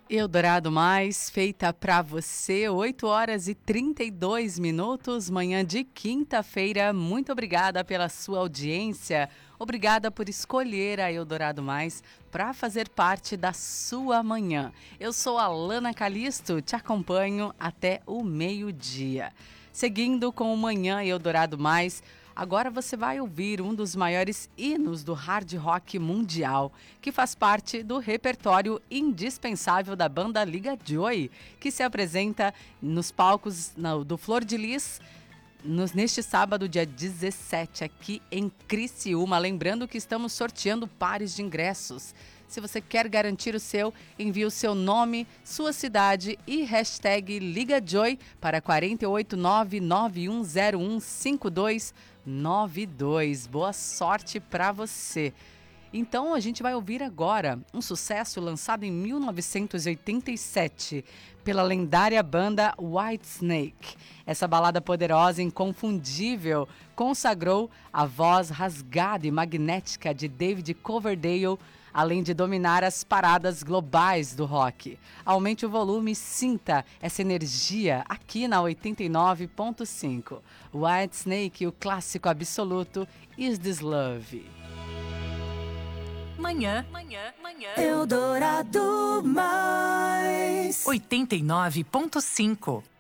Eldorado Mais, feita pra você, 8 horas e 32 minutos, manhã de quinta-feira. Muito obrigada pela sua audiência. Obrigada por escolher a Eldorado Mais para fazer parte da sua manhã. Eu sou a Lana Calisto, te acompanho até o meio-dia. Seguindo com o Manhã Eldorado Mais, agora você vai ouvir um dos maiores hinos do hard rock mundial, que faz parte do repertório indispensável da banda Liga Joy, que se apresenta nos palcos do Flor de Lis neste sábado, dia 17, aqui em Criciúma. Lembrando que estamos sorteando pares de ingressos. Se você quer garantir o seu, envie o seu nome, sua cidade e hashtag LigaJoy para 48991015292. Boa sorte para você! Então a gente vai ouvir agora um sucesso lançado em 1987 pela lendária banda Whitesnake. Essa balada poderosa e inconfundível consagrou a voz rasgada e magnética de David Coverdale, além de dominar as paradas globais do rock. Aumente o volume e sinta essa energia aqui na 89.5. Whitesnake, o clássico absoluto Is This Love? Manhã. Eldorado Mais 89.5.